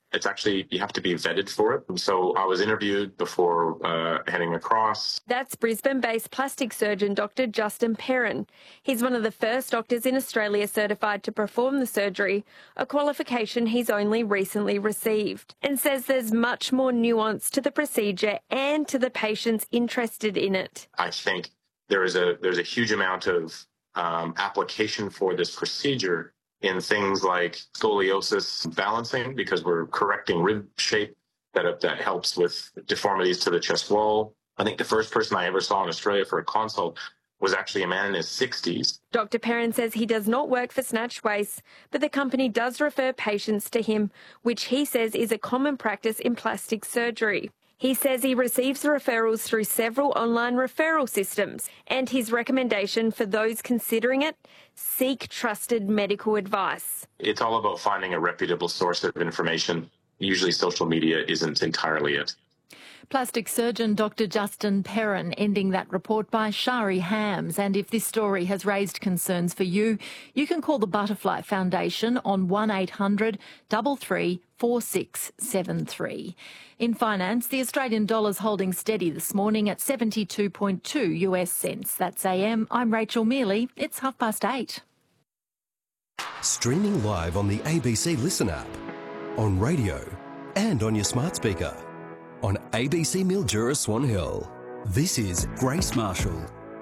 It's actually, you have to be vetted for it. So I was interviewed before heading across. That's Brisbane-based plastic surgeon Dr. Justin Perrin. He's one of the first doctors in Australia certified to perform the surgery, a qualification he's only recently received, and says there's much more nuance to the procedure and to the patients interested in it. I think there's a huge amount of application for this procedure in things like scoliosis balancing, because we're correcting rib shape that helps with deformities to the chest wall. I think the first person I ever saw in Australia for a consult was actually a man in his 60s. Dr. Perrin says he does not work for Snatch Waste, but the company does refer patients to him, which he says is a common practice in plastic surgery. He says he receives referrals through several online referral systems, and his recommendation for those considering it, seek trusted medical advice. It's all about finding a reputable source of information. Usually social media isn't entirely it. Plastic surgeon Dr. Justin Perrin ending that report by Shari Hams. And if this story has raised concerns for you, you can call the Butterfly Foundation on 1800 33 4673. In finance, the Australian dollar's holding steady this morning at 72.2 US cents. That's AM. I'm Rachel Mealy. It's 8:30. Streaming live on the ABC Listen app, on radio and on your smart speaker. On ABC Mildura Swan Hill. This is Grace Marshall.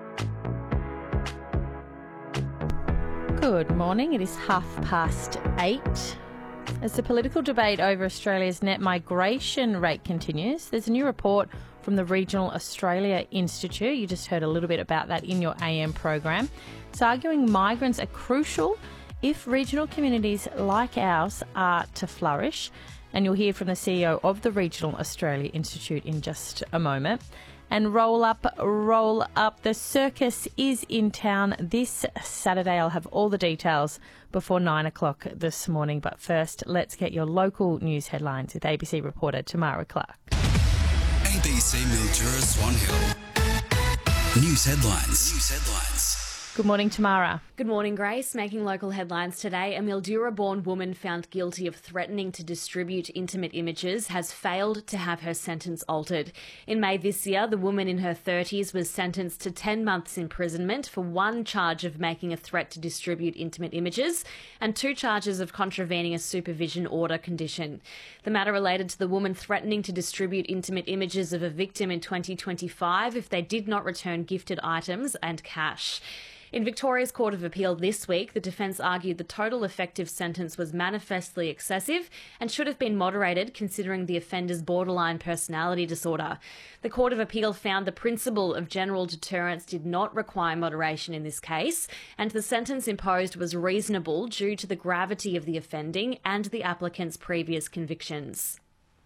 Good morning. It is 8:30. As the political debate over Australia's net migration rate continues, there's a new report from the Regional Australia Institute. You just heard a little bit about that in your AM program. It's arguing migrants are crucial if regional communities like ours are to flourish. And you'll hear from the CEO of the Regional Australia Institute in just a moment. And roll up. The circus is in town this Saturday. I'll have all the details before 9 o'clock this morning. But first, let's get your local news headlines with ABC reporter Tamara Clark. ABC Mildura Swan Hill. News headlines. Good morning, Tamara. Good morning, Grace. Making local headlines today, a Mildura-born woman found guilty of threatening to distribute intimate images has failed to have her sentence altered. In May this year, the woman in her 30s was sentenced to 10 months imprisonment for one charge of making a threat to distribute intimate images and 2 charges of contravening a supervision order condition. The matter related to the woman threatening to distribute intimate images of a victim in 2025 if they did not return gifted items and cash. In Victoria's Court of Appeal this week, the defence argued the total effective sentence was manifestly excessive and should have been moderated considering the offender's borderline personality disorder. The Court of Appeal found the principle of general deterrence did not require moderation in this case, and the sentence imposed was reasonable due to the gravity of the offending and the applicant's previous convictions.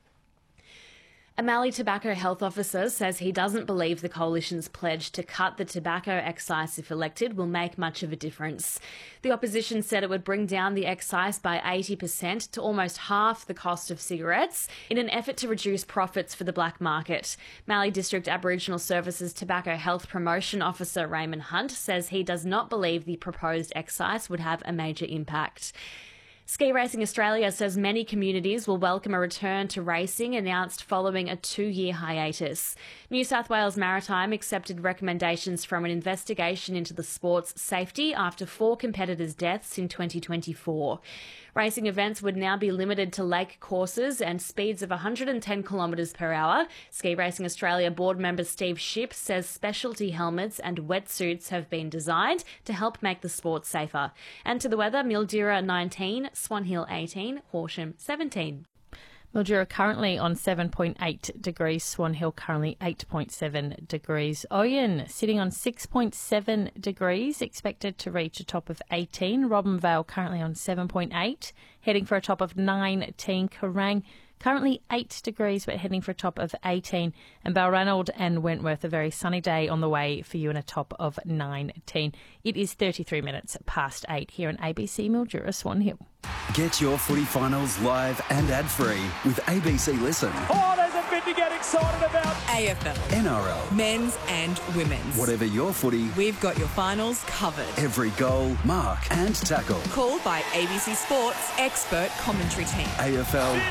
A Mallee Tobacco health officer says he doesn't believe the coalition's pledge to cut the tobacco excise if elected will make much of a difference. The opposition said it would bring down the excise by 80% to almost half the cost of cigarettes in an effort to reduce profits for the black market. Mallee District Aboriginal Services Tobacco Health Promotion Officer Raymond Hunt says he does not believe the proposed excise would have a major impact. Ski Racing Australia says many communities will welcome a return to racing announced following a 2-year hiatus. New South Wales Maritime accepted recommendations from an investigation into the sport's safety after 4 competitors' deaths in 2024. Racing events would now be limited to lake courses and speeds of 110 kilometres per hour. Ski Racing Australia board member Steve Shipp says specialty helmets and wetsuits have been designed to help make the sport safer. And to the weather, Mildura 19, Swan Hill 18, Horsham 17. Mildura currently on 7.8 degrees, Swan Hill currently 8.7 degrees. Oyen sitting on 6.7 degrees, expected to reach a top of 18. Robinvale currently on 7.8, heading for a top of 19. Kerrang currently 8 degrees, but heading for a top of 18. And Balranald and Wentworth, a very sunny day on the way for you and a top of 19. It is 33 minutes past 8 here on ABC Mildura Swan Hill. Get your footy finals live and ad-free with ABC Listen. Oh, there's a bit to get excited about. AFL, NRL, men's and women's. Whatever your footy, We've got your finals covered. every goal, mark and tackle. Called by ABC Sports expert commentary team. AFL